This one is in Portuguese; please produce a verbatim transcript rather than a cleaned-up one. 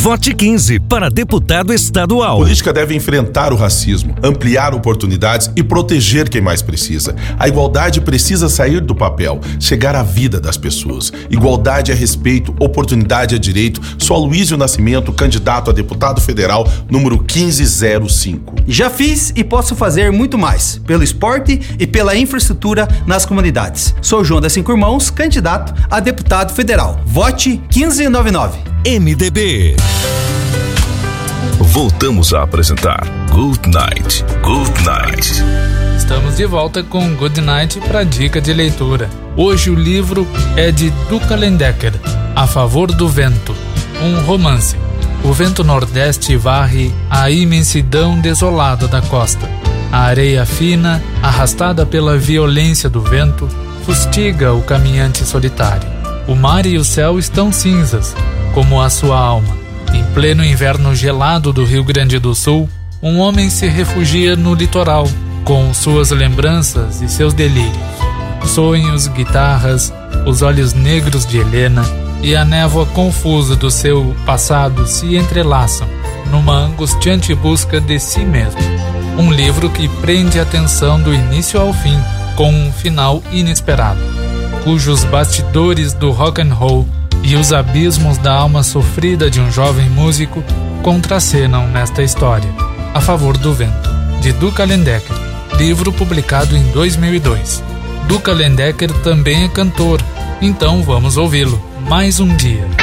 Vote quinze para deputado estadual. A política deve enfrentar o racismo, ampliar oportunidades e proteger quem mais precisa. A igualdade precisa sair do papel, chegar à vida das pessoas. Igualdade é respeito, oportunidade é direito. Sou Aloysio Nascimento, candidato a deputado federal, número quinze zero cinco. Já fiz e posso fazer muito mais, pelo esporte e pela infraestrutura nas comunidades. Sou João das Cinco Irmãos, candidato a deputado federal. Vote quinze noventa e nove. M D B. Voltamos a apresentar Good Night, Good Night. Estamos de volta com Good Night para dica de leitura. Hoje o livro é de Duca Lendecker, A Favor do Vento, um romance. O vento nordeste varre a imensidão desolada da costa. A areia fina, arrastada pela violência do vento, fustiga o caminhante solitário. O mar e o céu estão cinzas, como a sua alma. Em pleno inverno gelado do Rio Grande do Sul, um homem se refugia no litoral, com suas lembranças e seus delírios. Sonhos, guitarras, os olhos negros de Helena e a névoa confusa do seu passado se entrelaçam numa angustiante busca de si mesmo. Um livro que prende a atenção do início ao fim, com um final inesperado, cujos bastidores do rock and roll e os abismos da alma sofrida de um jovem músico contracenam nesta história. A Favor do Vento, de Duca Lendecker, livro publicado em dois mil e dois. Duca Lendecker também é cantor, então vamos ouvi-lo mais um dia.